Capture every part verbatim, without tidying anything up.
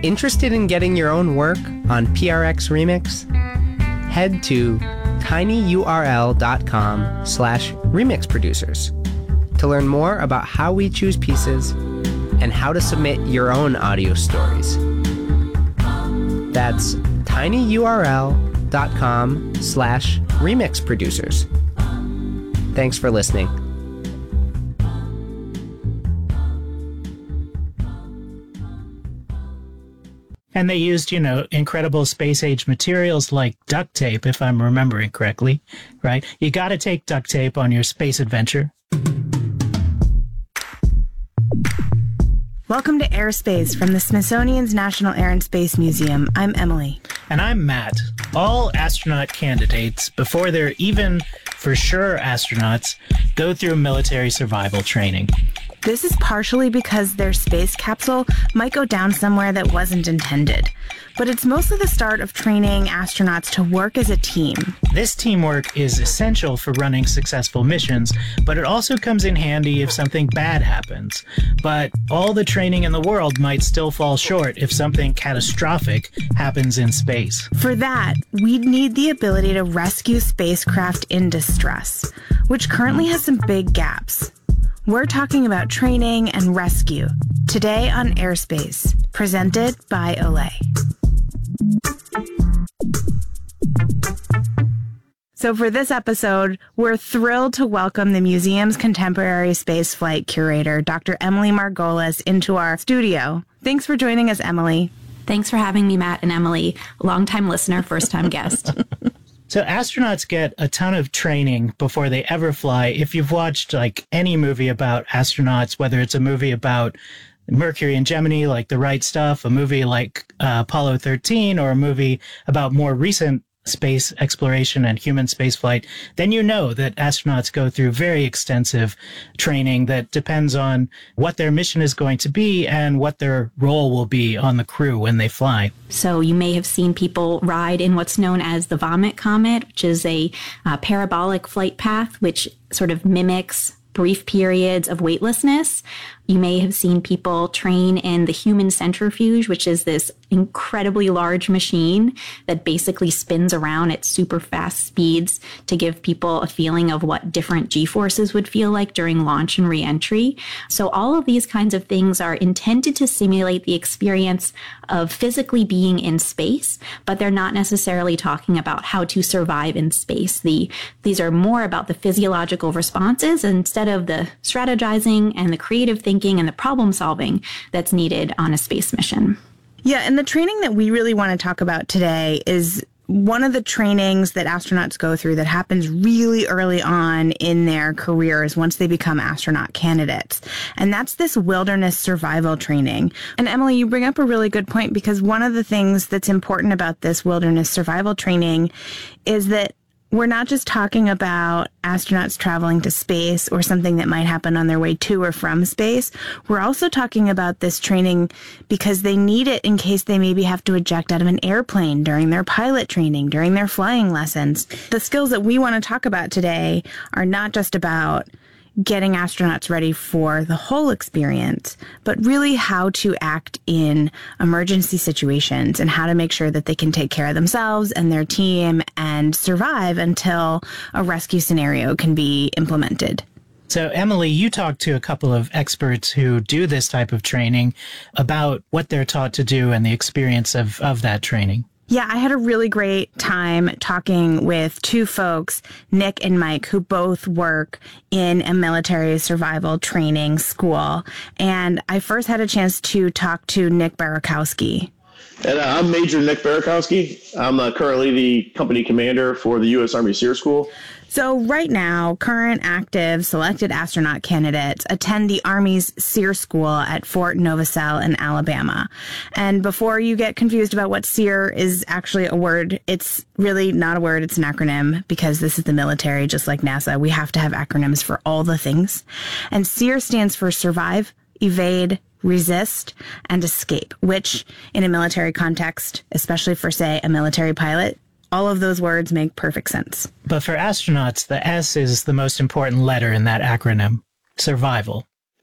Interested in getting your own work on P R X Remix? Head to tinyurl.com slash remix producers to learn more about how we choose pieces and how to submit your own audio stories. That's tinyurl.com slash remix producers. Thanks for listening. And they used, you know, incredible space-age materials like duct tape, if I'm remembering correctly, right? You got to take duct tape on your space adventure. Welcome to Airspace from the Smithsonian's National Air and Space Museum. I'm Emily. And I'm Matt. All astronaut candidates, before they're even for sure astronauts, go through military survival training. This is partially because their space capsule might go down somewhere that wasn't intended. But it's mostly the start of training astronauts to work as a team. This teamwork is essential for running successful missions, but it also comes in handy if something bad happens. But all the training in the world might still fall short if something catastrophic happens in space. For that, we'd need the ability to rescue spacecraft in distress, which currently has some big gaps. We're talking about training and rescue today on Airspace, presented by Olay. So for this episode, we're thrilled to welcome the museum's contemporary spaceflight curator, Doctor Emily Margolis, into our studio. Thanks for joining us, Emily. Thanks for having me, Matt and Emily. Longtime listener, first-time guest. So astronauts get a ton of training before they ever fly. If you've watched like any movie about astronauts, whether it's a movie about Mercury and Gemini, like The Right Stuff, a movie like uh, Apollo thirteen, or a movie about more recent space exploration and human spaceflight, then you know that astronauts go through very extensive training that depends on what their mission is going to be and what their role will be on the crew when they fly. So you may have seen people ride in what's known as the Vomit Comet, which is a uh, parabolic flight path, which sort of mimics brief periods of weightlessness. You may have seen people train in the human centrifuge, which is this incredibly large machine that basically spins around at super fast speeds to give people a feeling of what different G-forces would feel like during launch and re-entry. So all of these kinds of things are intended to simulate the experience of physically being in space, but they're not necessarily talking about how to survive in space. The, these are more about the physiological responses instead of the strategizing and the creative thinking and the problem solving that's needed on a space mission. Yeah, and the training that we really want to talk about today is one of the trainings that astronauts go through that happens really early on in their careers once they become astronaut candidates. And that's this wilderness survival training. And Emily, you bring up a really good point, because one of the things that's important about this wilderness survival training is that we're not just talking about astronauts traveling to space or something that might happen on their way to or from space. We're also talking about this training because they need it in case they maybe have to eject out of an airplane during their pilot training, during their flying lessons. The skills that we want to talk about today are not just about getting astronauts ready for the whole experience, but really how to act in emergency situations and how to make sure that they can take care of themselves and their team and survive until a rescue scenario can be implemented. So, Emily, you talked to a couple of experts who do this type of training about what they're taught to do and the experience of, of that training. Yeah, I had a really great time talking with two folks, Nick and Mike, who both work in a military survival training school. And I first had a chance to talk to Nick Barakowski. And uh, I'm Major Nick Barakowski. I'm uh, currently the company commander for the U S Army SEER School. So right now, current active selected astronaut candidates attend the Army's SEER School at Fort Novosel in Alabama. And before you get confused about what SEER is actually a word, it's really not a word, it's an acronym, because this is the military, just like NASA. We have to have acronyms for all the things. And SEER stands for Survive, Evade, Resist, and Escape, which in a military context, especially for, say, a military pilot, all of those words make perfect sense. But for astronauts, the S is the most important letter in that acronym, survival.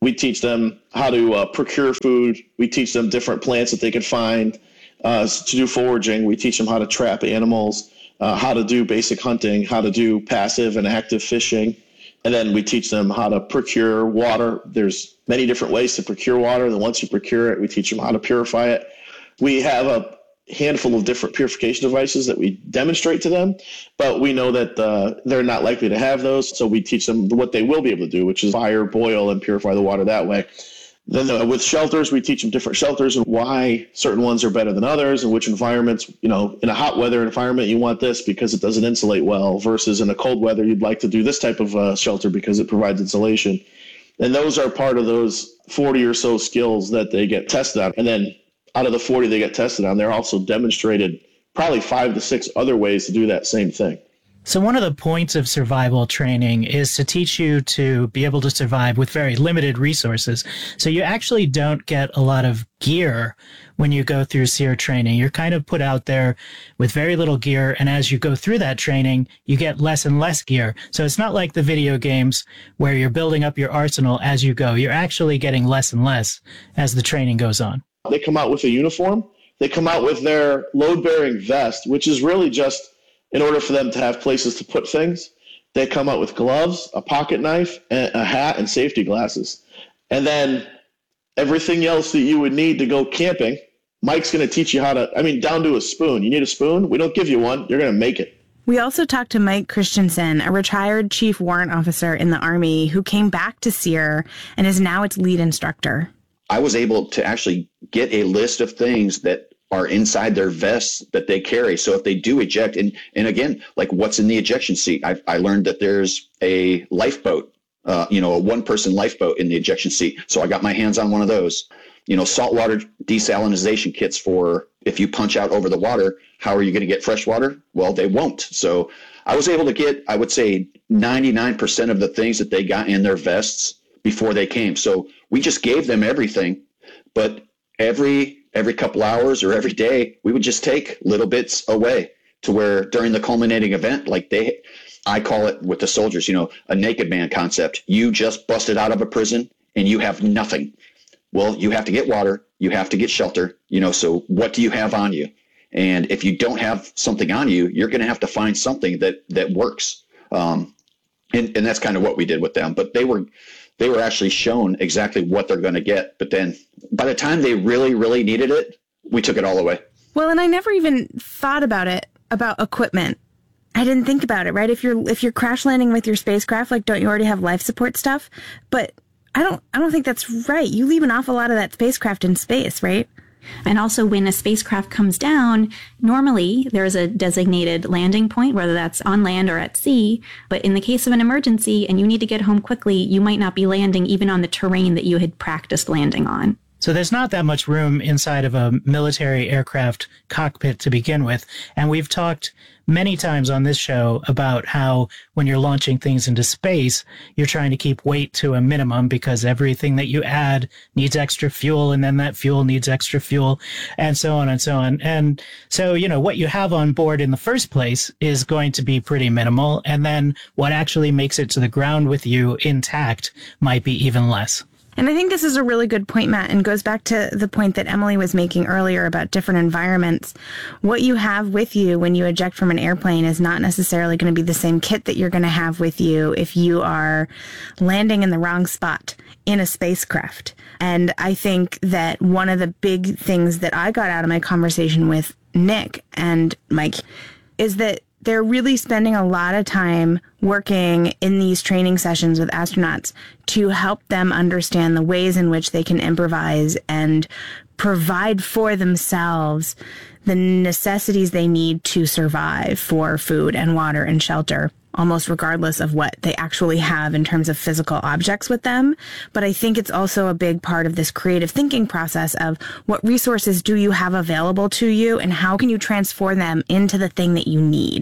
We teach them how to uh, procure food. We teach them different plants that they can find uh, to do foraging. We teach them how to trap animals, uh, how to do basic hunting, how to do passive and active fishing. And then we teach them how to procure water. There's many different ways to procure water. And once you procure it, we teach them how to purify it. We have a handful of different purification devices that we demonstrate to them, but we know that uh, they're not likely to have those. So we teach them what they will be able to do, which is fire, boil, and purify the water that way. Then uh, with shelters, we teach them different shelters and why certain ones are better than others, and which environments, you know, in a hot weather environment, you want this because it doesn't insulate well, versus in a cold weather, you'd like to do this type of uh, shelter because it provides insulation. And those are part of those forty or so skills that they get tested on. And then out of the forty they get tested on, they're also demonstrated probably five to six other ways to do that same thing. So one of the points of survival training is to teach you to be able to survive with very limited resources. So you actually don't get a lot of gear when you go through SERE training. You're kind of put out there with very little gear, and as you go through that training, you get less and less gear. So it's not like the video games where you're building up your arsenal as you go. You're actually getting less and less as the training goes on. They come out with a uniform. They come out with their load-bearing vest, which is really just in order for them to have places to put things. They come out with gloves, a pocket knife, and a hat, and safety glasses. And then everything else that you would need to go camping, Mike's going to teach you how to, I mean, down to a spoon. You need a spoon? We don't give you one. You're going to make it. We also talked to Mike Christensen, a retired chief warrant officer in the Army who came back to SERE and is now its lead instructor. I was able to actually get a list of things that are inside their vests that they carry. So if they do eject, and, and again, like what's in the ejection seat, I, I learned that there's a lifeboat, uh, you know, a one-person lifeboat in the ejection seat. So I got my hands on one of those. You know, saltwater desalinization kits for if you punch out over the water, how are you going to get fresh water? Well, they won't. So I was able to get, I would say, ninety-nine percent of the things that they got in their vests before they came. So we just gave them everything, but every every couple hours or every day, we would just take little bits away to where during the culminating event, like they, I call it with the soldiers, you know, a naked man concept. You just busted out of a prison and you have nothing. Well, you have to get water, you have to get shelter, you know, so what do you have on you? And if you don't have something on you, you're going to have to find something that, that works. Um, and, and that's kind of what we did with them, but they were, they were actually shown exactly what they're going to get. But then by the time they really, really needed it, we took it all away. Well, and I never even thought about it, about equipment. I didn't think about it, right? If you're if you're crash landing with your spacecraft, like, don't you already have life support stuff? But I don't I don't think that's right. You leave an awful lot of that spacecraft in space, right? And also when a spacecraft comes down, normally there's a designated landing point, whether that's on land or at sea. But in the case of an emergency and you need to get home quickly, you might not be landing even on the terrain that you had practiced landing on. So there's not that much room inside of a military aircraft cockpit to begin with. And we've talked many times on this show about how when you're launching things into space, you're trying to keep weight to a minimum because everything that you add needs extra fuel, and then that fuel needs extra fuel, and so on and so on. And so, you know, what you have on board in the first place is going to be pretty minimal. And then what actually makes it to the ground with you intact might be even less. And I think this is a really good point, Matt, and goes back to the point that Emily was making earlier about different environments. What you have with you when you eject from an airplane is not necessarily going to be the same kit that you're going to have with you if you are landing in the wrong spot in a spacecraft. And I think that one of the big things that I got out of my conversation with Nick and Mike is that they're really spending a lot of time working in these training sessions with astronauts to help them understand the ways in which they can improvise and provide for themselves the necessities they need to survive for food and water and shelter, almost regardless of what they actually have in terms of physical objects with them. But I think it's also a big part of this creative thinking process of what resources do you have available to you and how can you transform them into the thing that you need?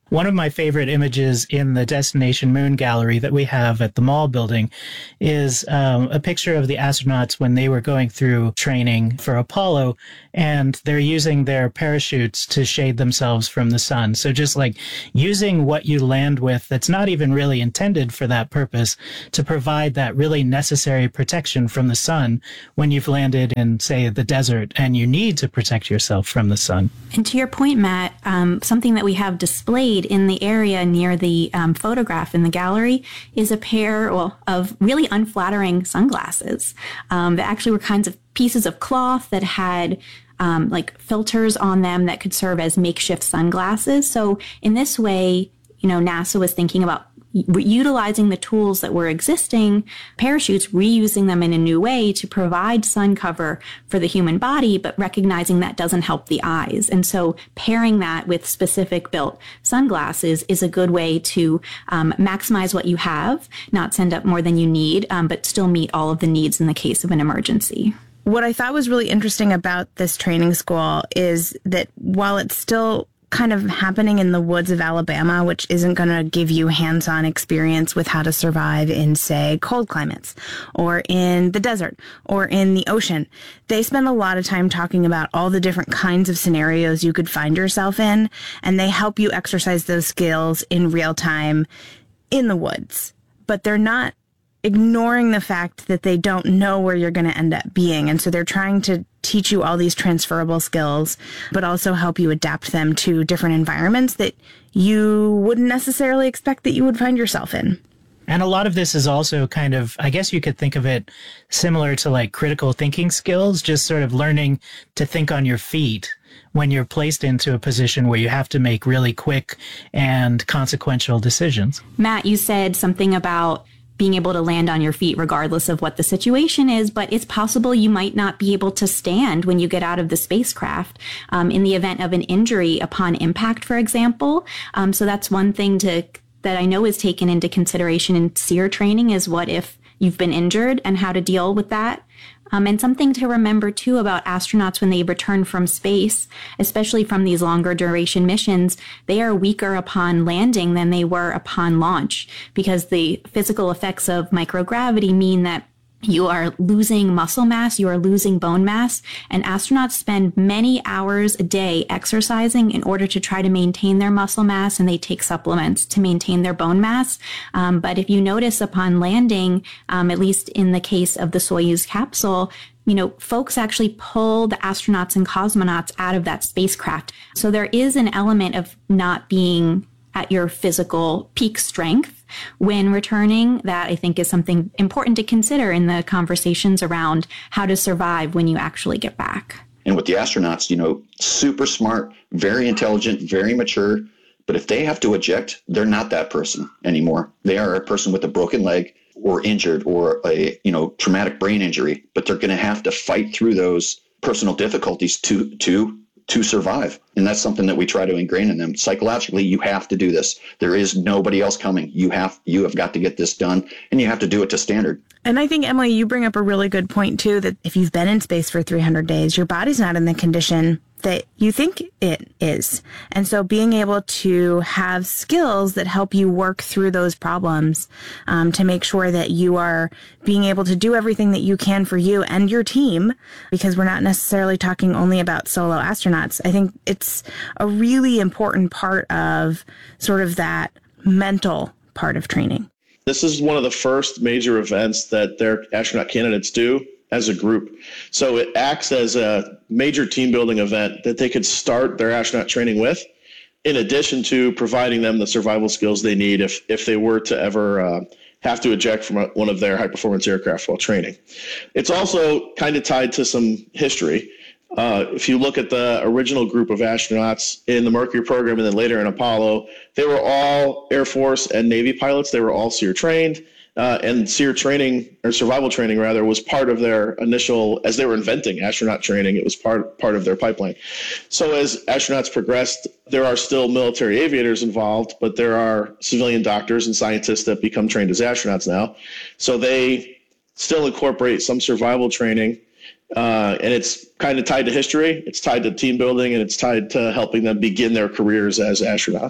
One of my favorite images in the Destination Moon gallery that we have at the Mall building is um, a picture of the astronauts when they were going through training for Apollo, and they're using their parachutes to shade themselves from the sun. So just like using what you land with that's not even really intended for that purpose to provide that really necessary protection from the sun when you've landed in, say, the desert and you need to protect yourself from the sun. And to your point, Matt, um, something that we have displayed in the area near the um, photograph in the gallery is a pair well, of really unflattering sunglasses um, that actually were kinds of pieces of cloth that had um, like filters on them that could serve as makeshift sunglasses. So in this way, you know, NASA was thinking about utilizing the tools that were existing, parachutes, reusing them in a new way to provide sun cover for the human body, but recognizing that doesn't help the eyes. And so pairing that with specific built sunglasses is a good way to um, maximize what you have, not send up more than you need, um, but still meet all of the needs in the case of an emergency. What I thought was really interesting about this training school is that while it's still kind of happening in the woods of Alabama, which isn't going to give you hands-on experience with how to survive in, say, cold climates or in the desert or in the ocean. They spend a lot of time talking about all the different kinds of scenarios you could find yourself in, and they help you exercise those skills in real time in the woods. But they're not ignoring the fact that they don't know where you're going to end up being. And so they're trying to teach you all these transferable skills, but also help you adapt them to different environments that you wouldn't necessarily expect that you would find yourself in. And a lot of this is also kind of, I guess you could think of it similar to like critical thinking skills, just sort of learning to think on your feet when you're placed into a position where you have to make really quick and consequential decisions. Matt, you said something about being able to land on your feet regardless of what the situation is, but it's possible you might not be able to stand when you get out of the spacecraft um, in the event of an injury upon impact, for example. Um, so that's one thing to that I know is taken into consideration in SEER training is what if you've been injured and how to deal with that. Um, and something to remember, too, about astronauts when they return from space, especially from these longer duration missions, they are weaker upon landing than they were upon launch because the physical effects of microgravity mean that you are losing muscle mass, you are losing bone mass, and astronauts spend many hours a day exercising in order to try to maintain their muscle mass, and they take supplements to maintain their bone mass. Um, but if you notice upon landing, um, at least in the case of the Soyuz capsule, you know, folks actually pull the astronauts and cosmonauts out of that spacecraft. So there is an element of not being at your physical peak strength when returning that I think is something important to consider in the conversations around how to survive when you actually get back. And with the astronauts, you know, super smart, very intelligent, very mature. But if they have to eject, they're not that person anymore. They are a person with a broken leg or injured or a, you know, traumatic brain injury, but they're going to have to fight through those personal difficulties to, to, to survive. And that's something that we try to ingrain in them. Psychologically, you have to do this. There is nobody else coming. You have, you have got to get this done, and you have to do it to standard. And I think, Emily, you bring up a really good point, too, that if you've been in space for three hundred days, your body's not in the condition that you think it is. And so being able to have skills that help you work through those problems um, to make sure that you are being able to do everything that you can for you and your team, because we're not necessarily talking only about solo astronauts. I think it's a really important part of sort of that mental part of training. This is one of the first major events that their astronaut candidates do as a group. So it acts as a major team building event that they could start their astronaut training with, in addition to providing them the survival skills they need if, if they were to ever uh, have to eject from a, one of their high performance aircraft while training. It's also kind of tied to some history. Uh, if you look at the original group of astronauts in the Mercury program and then later in Apollo, they were all Air Force and Navy pilots. They were all SEER trained. Uh, and SEER training, or survival training rather, was part of their initial, as they were inventing astronaut training, it was part part of their pipeline. So as astronauts progressed, there are still military aviators involved, but there are civilian doctors and scientists that become trained as astronauts now. So they still incorporate some survival training, uh, and it's kind of tied to history, it's tied to team building, and it's tied to helping them begin their careers as astronauts.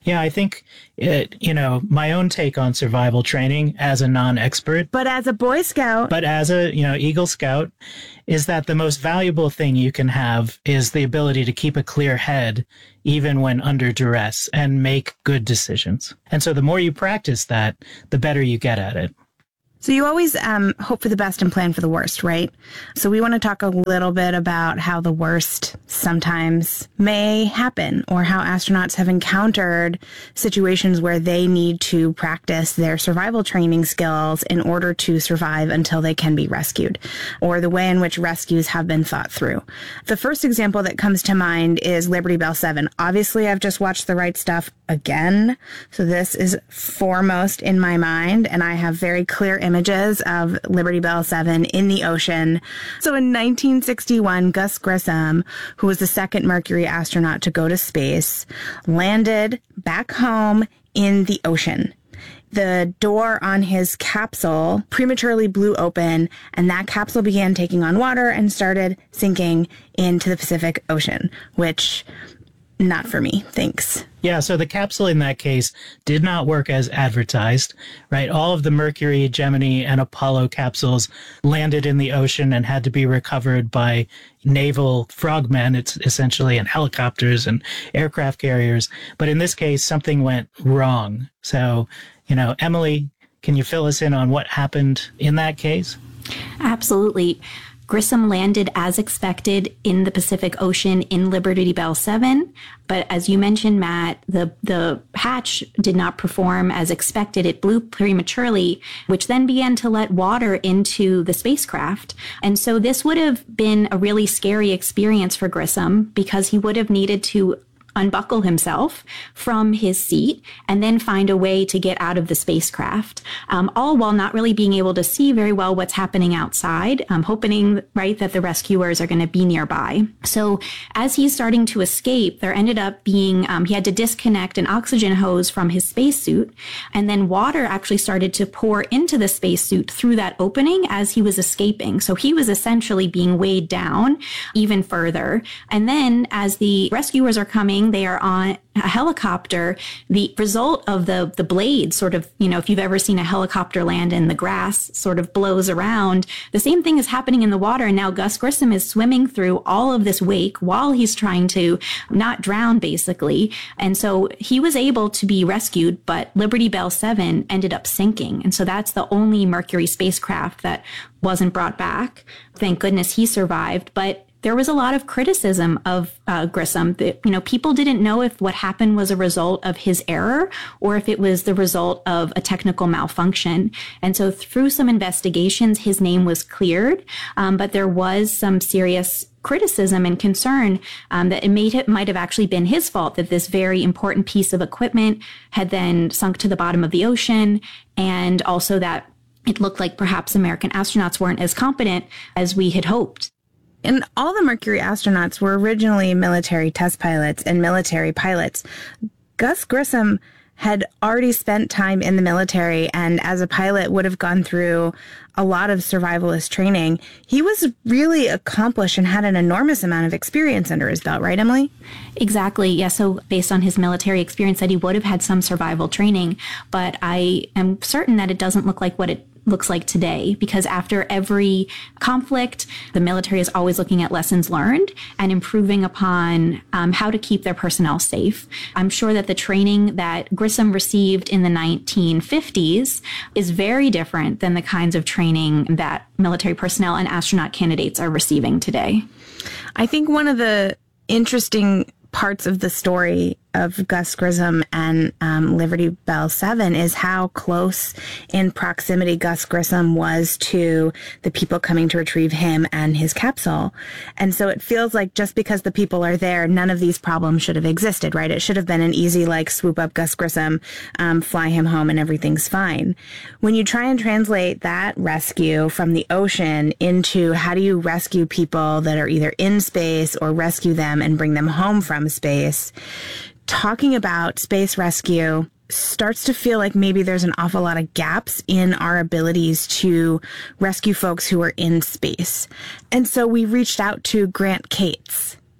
Yeah, I think, it, you know, my own take on survival training as a non-expert, But as a Boy Scout, but as a, you know, Eagle Scout, is that the most valuable thing you can have is the ability to keep a clear head even when under duress and make good decisions. And so the more you practice that, the better you get at it. so you always um, hope for the best and plan for the worst, right? So we want to talk a little bit about how the worst sometimes may happen, or how astronauts have encountered situations where they need to practice their survival training skills in order to survive until they can be rescued, or the way in which rescues have been thought through. The first example that comes to mind is Liberty Bell seven. Obviously, I've just watched The Right Stuff again, so this is foremost in my mind, and I have very clear images of Liberty Bell seven in the ocean. So in nineteen sixty-one, Gus Grissom, who was the second Mercury astronaut to go to space, landed back home in the ocean. The door on his capsule prematurely blew open, and that capsule began taking on water and started sinking into the Pacific Ocean, which, not for me, thanks. Yeah, so the capsule in that case did not work as advertised, right? All of the Mercury, Gemini, and Apollo capsules landed in the ocean and had to be recovered by naval frogmen, it's essentially, and helicopters and aircraft carriers. But in this case, something went wrong. So, you know, Emily, can you fill us in on what happened in that case? Absolutely. Grissom landed as expected in the Pacific Ocean in Liberty Bell seven. But as you mentioned, Matt, the, the hatch did not perform as expected. It blew prematurely, which then began to let water into the spacecraft. And so this would have been a really scary experience for Grissom, because he would have needed to unbuckle himself from his seat and then find a way to get out of the spacecraft, um, all while not really being able to see very well what's happening outside, um, hoping, right, that the rescuers are going to be nearby. So as he's starting to escape, there ended up being, um, he had to disconnect an oxygen hose from his spacesuit, and then water actually started to pour into the spacesuit through that opening as he was escaping. So he was essentially being weighed down even further. And then as the rescuers are coming, they are on a helicopter. The result of the the blade sort of, you know, if you've ever seen a helicopter land and the grass sort of blows around, the same thing is happening in the water. And now Gus Grissom is swimming through all of this wake while he's trying to not drown, basically. And so he was able to be rescued, but Liberty Bell seven ended up sinking. And so that's the only Mercury spacecraft that wasn't brought back. Thank goodness he survived. But there was a lot of criticism of uh, Grissom. That, you know, people didn't know if what happened was a result of his error or if it was the result of a technical malfunction. And so through some investigations, his name was cleared, um, but there was some serious criticism and concern um, that it, made, it might have actually been his fault that this very important piece of equipment had then sunk to the bottom of the ocean, and also that it looked like perhaps American astronauts weren't as competent as we had hoped. And all the Mercury astronauts were originally military test pilots and military pilots. Gus Grissom had already spent time in the military, and as a pilot would have gone through a lot of survivalist training. He was really accomplished and had an enormous amount of experience under his belt, right, Emily? Exactly. Yeah. So based on his military experience, that he would have had some survival training, but I am certain that it doesn't look like what it looks like today, because after every conflict, the military is always looking at lessons learned and improving upon um, how to keep their personnel safe. I'm sure that the training that Grissom received in the nineteen fifties is very different than the kinds of training that military personnel and astronaut candidates are receiving today. I think one of the interesting parts of the story of Gus Grissom and um, Liberty Bell seven is how close in proximity Gus Grissom was to the people coming to retrieve him and his capsule. And so it feels like just because the people are there, none of these problems should have existed, right? It should have been an easy, like, swoop up Gus Grissom, um, fly him home, and everything's fine. When you try and translate that rescue from the ocean into how do you rescue people that are either in space or rescue them and bring them home from space, talking about space rescue starts to feel like maybe there's an awful lot of gaps in our abilities to rescue folks who are in space. And so we reached out to Grant Cates,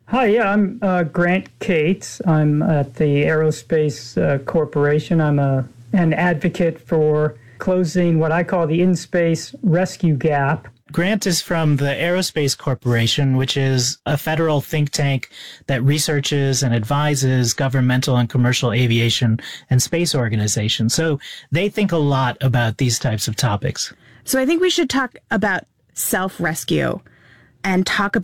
Hi, yeah, I'm uh, Grant Cates. I'm at the Aerospace uh, Corporation. I'm a an advocate for closing what I call the in-space rescue gap. Grant is from the Aerospace Corporation, which is a federal think tank that researches and advises governmental and commercial aviation and space organizations. So they think a lot about these types of topics. So I think we should talk about self-rescue and talk about